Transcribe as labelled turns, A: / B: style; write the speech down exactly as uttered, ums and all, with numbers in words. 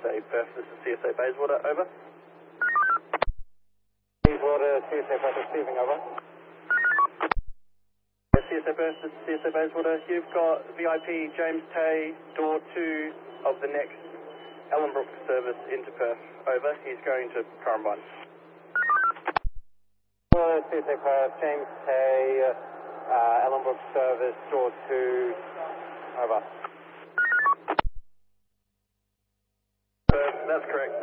A: A Perth, this is C S A Bayswater, over.
B: Bayswater, C S A Perth receiving, over.
A: C S A Perth, this is C S A Bayswater. You've got V I P James Tay, door two of the next Ellenbrook service into Perth, over. He's going to Currumbine.
B: Bayswater, C S A Perth, James Tay, uh, Ellenbrook service, door two, over.
A: Perth, that's correct.